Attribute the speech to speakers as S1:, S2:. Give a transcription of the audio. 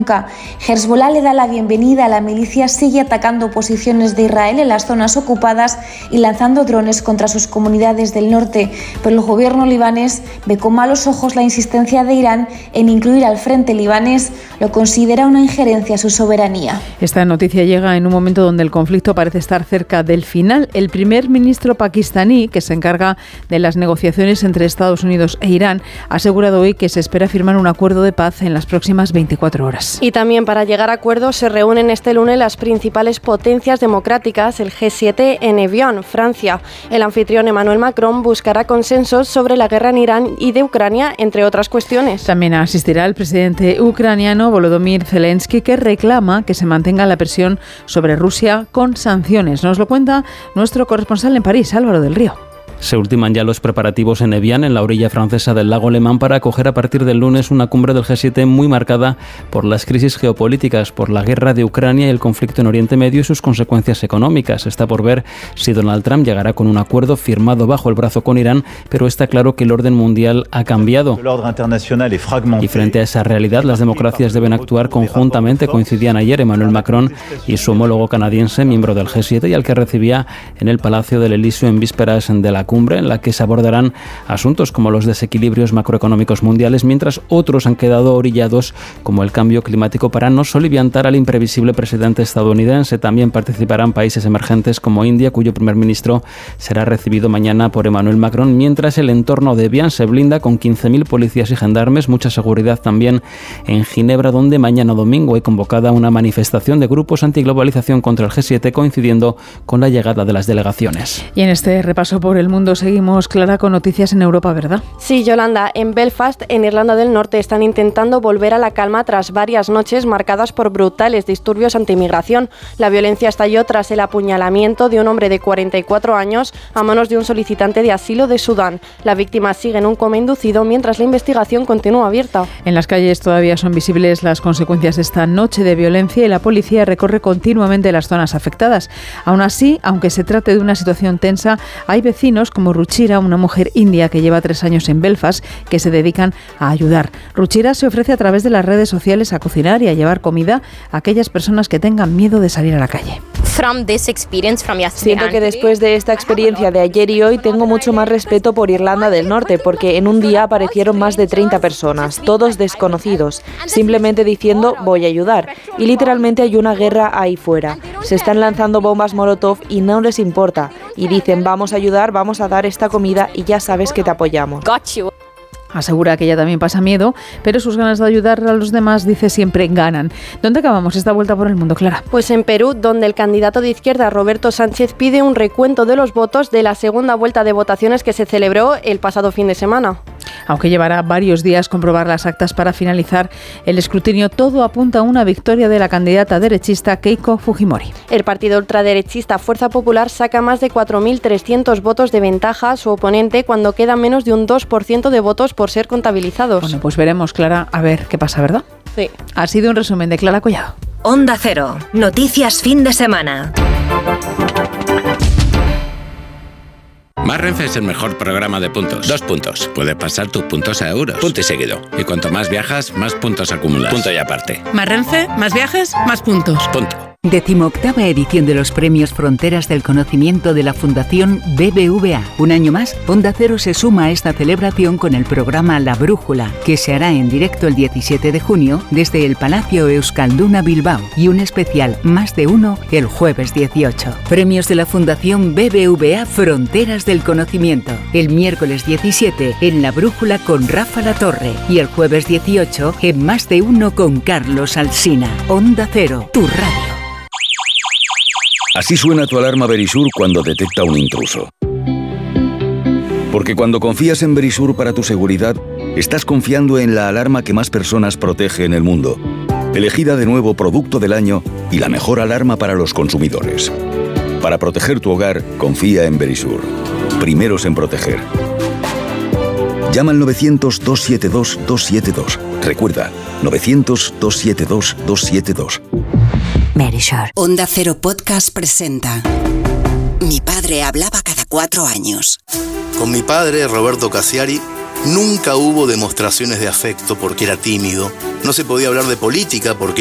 S1: Hezbollah le da la bienvenida. La milicia sigue atacando posiciones de Israel en las zonas ocupadas y lanzando drones contra sus comunidades del norte, pero el gobierno libanés ve con malos ojos la insistencia de Irán en incluir al frente libanés. Lo considera una injerencia a su soberanía.
S2: Esta noticia llega en un momento donde el conflicto parece estar cerca del final. El primer ministro pakistaní, que se encarga de las negociaciones entre Estados Unidos e Irán, ha asegurado hoy que se espera firmar un acuerdo de paz en las próximas 24 horas.
S3: Y también para llegar a acuerdos se reúnen este lunes las principales potencias democráticas, el G7 en Evian, Francia. El anfitrión Emmanuel Macron buscará consensos sobre la guerra en Irán y de Ucrania, entre otras cuestiones.
S2: También asistirá el presidente ucraniano Volodymyr Zelensky, que reclama que se mantenga la presión sobre Rusia con sanciones. Nos lo cuenta nuestro corresponsal en París, Álvaro del Río.
S4: Se ultiman ya los preparativos en Evian, en la orilla francesa del lago Le Mans, para acoger a partir del lunes una cumbre del G7 muy marcada por las crisis geopolíticas, por la guerra de Ucrania y el conflicto en Oriente Medio y sus consecuencias económicas. Está por ver si Donald Trump llegará con un acuerdo firmado bajo el brazo con Irán, pero está claro que el orden mundial ha cambiado. Y frente a esa realidad, las democracias deben actuar conjuntamente. Coincidían ayer Emmanuel Macron y su homólogo canadiense, miembro del G7, y al que recibía en el Palacio del Elíseo en vísperas de la cumbre, en la que se abordarán asuntos como los desequilibrios macroeconómicos mundiales, mientras otros han quedado orillados, como el cambio climático, para no soliviantar al imprevisible presidente estadounidense. También participarán países emergentes como India, cuyo primer ministro será recibido mañana por Emmanuel Macron, mientras el entorno de Evian se blinda con 15.000 policías y gendarmes, mucha seguridad también en Ginebra, donde mañana domingo hay convocada una manifestación de grupos antiglobalización contra el G7, coincidiendo con la llegada de las delegaciones.
S2: Y en este repaso por el mundo seguimos, Clara, con noticias en Europa, ¿verdad?
S3: Sí, Yolanda. En Belfast, en Irlanda del Norte, están intentando volver a la calma tras varias noches marcadas por brutales disturbios anti-inmigración. La violencia estalló tras el apuñalamiento de un hombre de 44 años a manos de un solicitante de asilo de Sudán. La víctima sigue en un coma inducido mientras la investigación continúa abierta.
S2: En las calles todavía son visibles las consecuencias de esta noche de violencia y la policía recorre continuamente las zonas afectadas. Aún así, aunque se trate de una situación tensa, hay vecinos como Ruchira, una mujer india que lleva 3 años en Belfast, que se dedican a ayudar. Ruchira se ofrece a través de las redes sociales a cocinar y a llevar comida a aquellas personas que tengan miedo de salir a la calle.
S5: Siento que después de esta experiencia de ayer y hoy tengo mucho más respeto por Irlanda del Norte, porque en un día aparecieron más de 30 personas, todos desconocidos, simplemente diciendo voy a ayudar. Y literalmente hay una guerra ahí fuera. Se están lanzando bombas Molotov y no les importa. Y dicen vamos a ayudar, vamos a dar esta comida y ya sabes que te apoyamos.
S2: Asegura que ella también pasa miedo, pero sus ganas de ayudar a los demás, dice, siempre ganan. ¿Dónde acabamos esta vuelta por el mundo, Clara?
S3: Pues en Perú, donde el candidato de izquierda, Roberto Sánchez, pide un recuento de los votos de la segunda vuelta de votaciones que se celebró el pasado fin de semana.
S2: Aunque llevará varios días comprobar las actas para finalizar el escrutinio, todo apunta a una victoria de la candidata derechista Keiko Fujimori.
S3: El partido ultraderechista Fuerza Popular saca más de 4.300 votos de ventaja a su oponente cuando queda menos de un 2% de votos por ser contabilizados.
S2: Bueno, pues veremos, Clara, a ver qué pasa, ¿verdad?
S3: Sí.
S2: Ha sido un resumen de Clara Collado.
S6: Onda Cero. Noticias fin de semana.
S7: Más Renfe es el mejor programa de puntos. 2 puntos. Puedes pasar tus puntos a euros. Punto y seguido. Y cuanto más viajas, más puntos acumulas. Punto y aparte.
S8: Más Renfe, más viajes, más puntos.
S7: Punto.
S9: 18ª edición de los Premios Fronteras del Conocimiento de la Fundación BBVA. Un año más, Onda Cero se suma a esta celebración con el programa La Brújula, que se hará en directo el 17 de junio desde el Palacio Euskalduna Bilbao, y un especial Más de Uno el jueves 18. Premios de la Fundación BBVA Fronteras del Conocimiento. El miércoles 17 en La Brújula con Rafa Latorre y el jueves 18 en Más de Uno con Carlos Alsina. Onda Cero, tu radio.
S10: Así suena tu alarma Verisur cuando detecta un intruso. Porque cuando confías en Verisur para tu seguridad, estás confiando en la alarma que más personas protege en el mundo. Elegida de nuevo Producto del Año y la mejor alarma para los consumidores. Para proteger tu hogar, confía en Verisur. Primeros en proteger. Llama al 900-272-272. Recuerda, 900-272-272.
S6: Verisur. Onda Cero Podcast presenta Mi padre hablaba cada 4 años.
S11: Con mi padre, Roberto Casiari, nunca hubo demostraciones de afecto porque era tímido, no se podía hablar de política porque